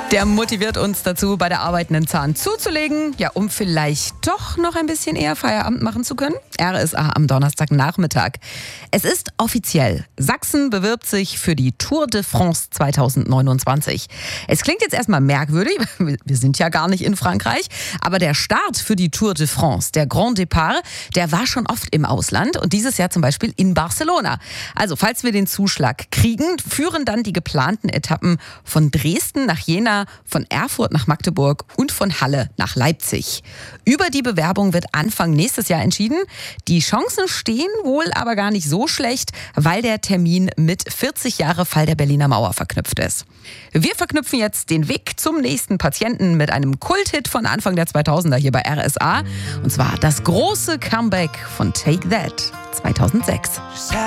Der motiviert uns dazu, bei der Arbeit einen Zahn zuzulegen, ja, um vielleicht doch noch ein bisschen eher Feierabend machen zu können. RSA am Donnerstagnachmittag. Es ist offiziell. Sachsen bewirbt sich für die Tour de France 2029. Es klingt jetzt erstmal merkwürdig, wir sind ja gar nicht in Frankreich, aber der Start für die Tour de France, der Grand Départ, der war schon oft im Ausland und dieses Jahr zum Beispiel in Barcelona. Also falls wir den Zuschlag kriegen, führen dann die geplanten Etappen von Dresden nach Jena, von Erfurt nach Magdeburg und von Halle nach Leipzig. Über die Bewerbung wird Anfang nächstes Jahr entschieden. Die Chancen stehen wohl aber gar nicht so schlecht, weil der Termin mit 40 Jahre Fall der Berliner Mauer verknüpft ist. Wir verknüpfen jetzt den Weg zum nächsten Patienten mit einem Kulthit von Anfang der 2000er hier bei RSA. Und zwar das große Comeback von Take That 2006.